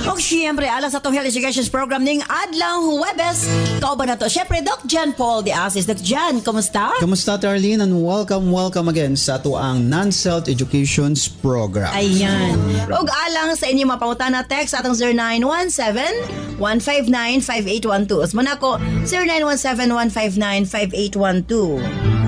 O siyempre, alas sa itong health education program ning Adlang Huwebes. Kauban na to. Siyempre, Doc Jan Paul de Asis. Doc Jan, kumusta? Kamusta, Tarlene? And welcome again sa ato ang Non-Health Education's program. Ayan. Ug alang sa inyo mapangutan na text atong 0917-159-5812. Muna ko, 0917-159-5812.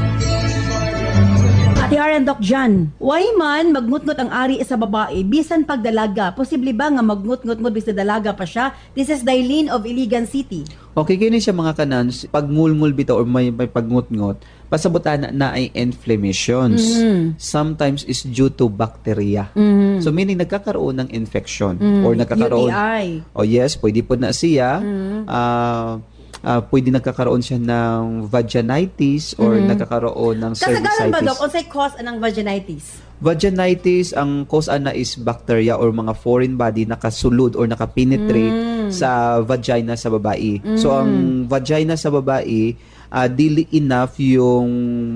Ati Aaron, Doc Jan, why man magngut-ngut ang ari sa babae bisan pagdalaga? Posible ba nga magngut-ngut bisan dalaga pa siya? This is Dailene of Iligan City. Okay, kini siya mga kanans, pag ngulngul bitaw or may pagngut-ngut, pasabutan na ay inflammations. Sometimes is due to bacteria. So meaning nagkakaroon ng infection or nagkakaroon UTI. Oh yes, pwede po na siya. Pwede nagkakaroon siya ng vaginitis or nagkakaroon ng Kasagaran ba, cervicitis. Doc? Unsay cause ng vaginitis? Vaginitis, ang cause ana is bacteria or mga foreign body nakasulod or nakapenetrate sa vagina sa babae. So ang vagina sa babae, dili enough yung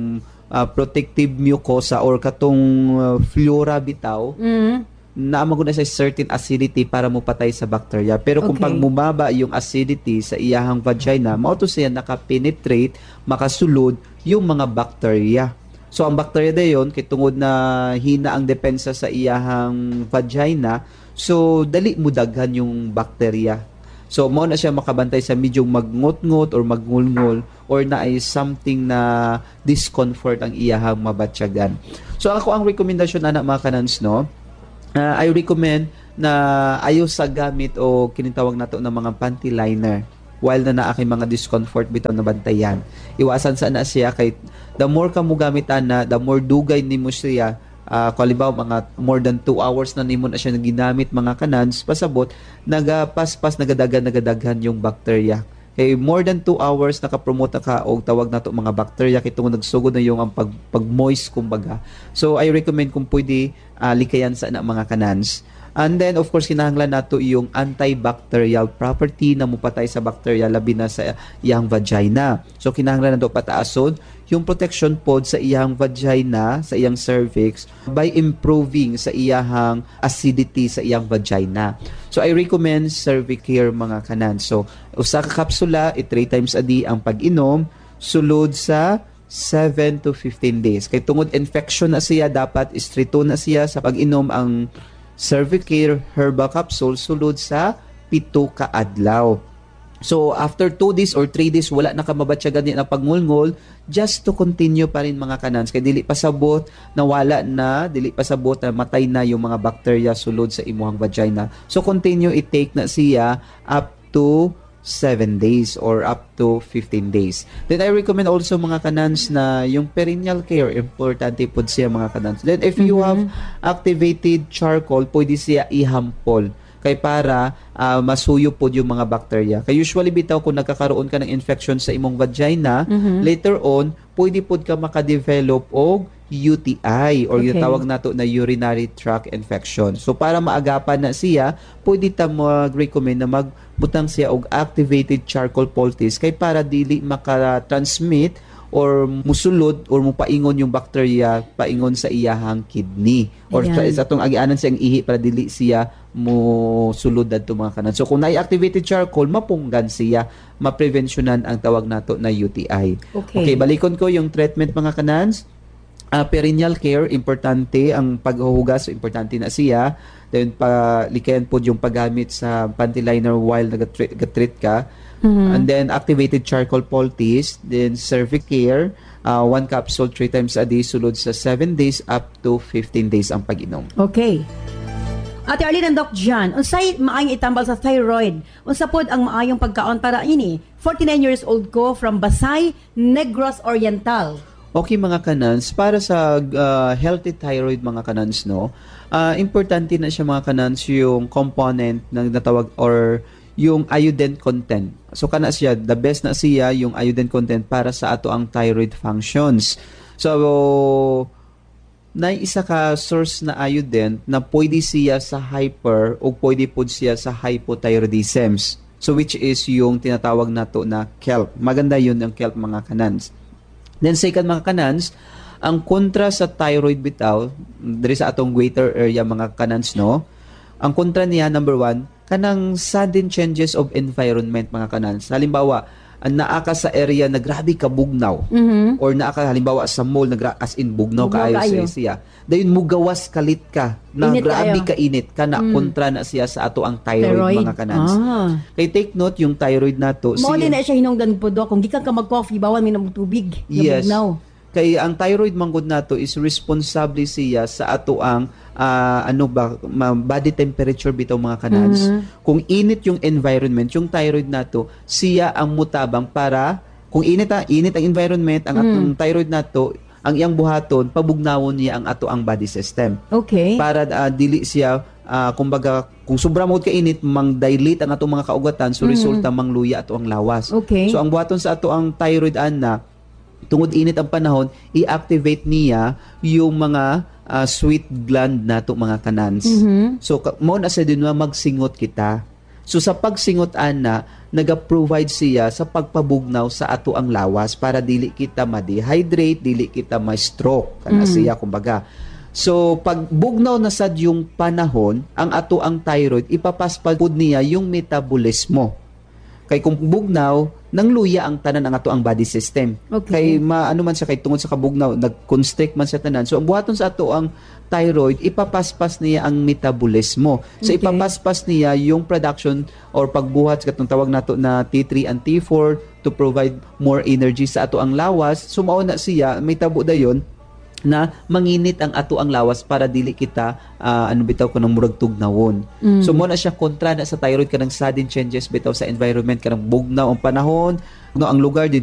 protective mucosa or katong flora bitaw naamag na sa certain acidity para mo patay sa bacteria. Pero kung pag bumaba yung acidity sa iyahang vagina, mao to siya nakapenetrate, makasulod yung mga bacteria. So ang bacteria dayon kay tungod na hina ang depensa sa iyahang vagina, so dali mo daghan yung bacteria. So mao na siya makabantay sa medyo magngot-ngot or magngulngol or na ay something na discomfort ang iyahang mabatyagan. So ako ang rekomendasyon ana mga kanans no, I recommend na ayaw sa gamit o kinitawag nato ng mga panty liner while na naakay mga discomfort bitaw na bantayan. Iwasan sa na siya kay the more ka mo gamitan na, the more dugay nimo siya. Kalibaw mga more than 2 hours na nimo na siya ginamit mga kanans, pasabot nagapaspas nagadaghan yung bacteria. Kay more than 2 hours nakapromote ka og tawag nato mga bacteria kay tungod nagsugod na yung ang pag-moist kumbaga. So I recommend kung pwede likayan sa na mga kanans. And then of course kinahanglan nato yung antibacterial property na mupatay sa bacteria labi na sa iyang vagina. So kinahanglan nato pataason yung protection pod sa iyang vagina, sa iyang cervix by improving sa iyang acidity sa iyang vagina. So I recommend Cervicare mga kanan. So usa ka kapsula 3 times a day ang pag-inom sulod sa 7 to 15 days. Kay tungod infection na siya, dapat istrito na siya sa pag-inom ang Cervicare herbal capsule sulod sa 7 ka adlaw. So after 2 days or 3 days wala na ka mabatyagan din ang pagngulngol, just to continue pa rin mga kanans kay dili pasabot na wala na, dili pasabot na matay na yung mga bacteria sulod sa imuhang vagina. So continue i-take na siya up to 7 days or up to 15 days. Then I recommend also mga kanans na yung perineal care, importante po siya mga kanans. Then if you have activated charcoal, pwede siya ihampol kay para masuyo po yung mga bacteria. Kay usually bitaw kung nagkakaroon ka ng infection sa imong vagina, later on, pwede po ka makadevelop og UTI or yung tawag nato na urinary tract infection. So para maagapan na siya, pwede ta mag-recommend na magbutang siya og activated charcoal poultice kay para dili maka-transmit or musulod or mupaingon yung bacteria paingon sa iyahang kidney or sa atong agianan siyang ihi para dili siya mo sulod adto mga kanan. So kung na-activated charcoal, mapunggan siya, maprevensyonan ang tawag nato na UTI. Okay, balikon ko yung treatment mga kanans. Perineal care, importante ang paghuhugas, importante na siya. Then likayan po yung paggamit sa panty liner while nag-treat ka. And then activated charcoal poultice, then Cervicare, 1 capsule 3 times a day sulod sa 7 days up to 15 days ang pag-inom. Okay. Ate Arlene and Doc Jan, unsay maayong itambal sa thyroid? Unsa pod ang maayong pagkaon para ini? 49 years old ko from Basay, Negros Oriental. Okay mga kanans, para sa healthy thyroid mga kanans no, importante na siya mga kanans yung component na natawag or yung iodine content. So kana siya, the best na siya yung iodine content para sa ato ang thyroid functions. So na isa ka source na iodine na pwede siya sa hyper o pwede po siya sa hypothyroidism. So which is yung tinatawag nato na kelp. Maganda yun yung kelp mga kanans. Then second mga kanans, ang kontra sa thyroid bitaw, diri sa atong greater area mga kanans no, Ang kontra niya, number 1, kanang sudden changes of environment, mga kanans. Halimbawa, naaka sa area na grabe ka bugnaw, or naaka halimbawa sa mall na as in bugnaw Bugnaw kaayo kaayo. siya. Dayon mo gawas kalit ka na Init grabe kaayo. ka init ka na kontra na siya sa ato ang thyroid, mga kanans. Kay take note yung thyroid nato. Mao din na siya hinungdan po do kung gikan ka mag-coffee bawal mi ng tubig. Yes. Bugnaw. Kay ang thyroid manggod nato is responsable siya sa ato ang body temperature bitaw, mga kanans. Kung init yung environment, yung thyroid nato, siya ang mutabang para kung init ang environment, ang atong thyroid nato, ang iyang buhaton, pabugnawon niya ang ato ang body system. Okay. Para dili siya kumbaga kung sobra mo ka init, mang-dilate ang atong mga kaugatan, so resulta mangluya ato ang lawas. Okay. So ang buhaton sa ato ang thyroid ana, tungod init ang panahon, i-activate niya yung mga sweet gland nato, mga kanans. So mo na sa din magsingot kita. So sa pagsingot ana, naga-provide siya sa pagpabugnaw sa ato ang lawas para dili kita ma-dehydrate, dili kita ma-stroke kana siya kumbaga. So pag bugnaw na sad yung panahon, ang ato ang thyroid ipapaspad pud niya yung metabolismo. Kay kung bugnaw, nang luya ang tanan ang ato ang body system. Okay. Kay maano man siya, kay tungod sa kabugnaw, nag-constrict man sa tanan. So ang buhaton sa ato ang thyroid, ipapaspas niya ang metabolismo. So Okay. ipapaspas niya yung production or pagbuhat sa katong tawag nato na T3 and T4 to provide more energy sa ato ang lawas. So mao na siya, may tabo dayon na manginit ang ato ang lawas para dili kita bitaw ko ng murag tugnawon. So mo na siya kontra na sa thyroid kanang sudden changes bitaw sa environment, kanang bugnaw ang panahon, no, ang lugar